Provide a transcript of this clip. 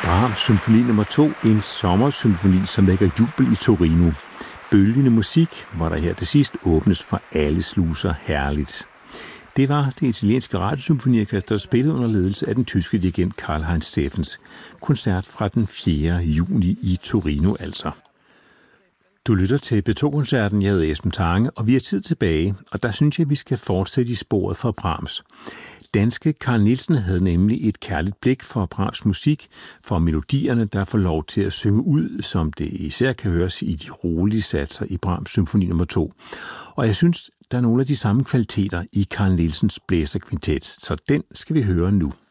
Brahms symfoni nummer 2, en sommersymfoni, som vækker jubel i Torino. Bølgende musik, hvor der her til sidst åbnes for alle sluser herligt. Det var det italienske radiosymfoniorkester, spillet under ledelse af den tyske dirigent Karl-Heinz Steffens. Koncert fra den 4. juni i Torino altså. Du lytter til P2-koncerten. Jeg hedder Esben Tange, og vi har tid tilbage, og der synes jeg, vi skal fortsætte i sporet for Brahms. Danske Carl Nielsen havde nemlig et kærligt blik for Brahms musik, for melodierne, der får lov til at synge ud, som det især kan høres i de rolige satser i Brahms symfoni nummer 2. Og jeg synes, der er nogle af de samme kvaliteter i Carl Nielsens blæserkvintet, så den skal vi høre nu.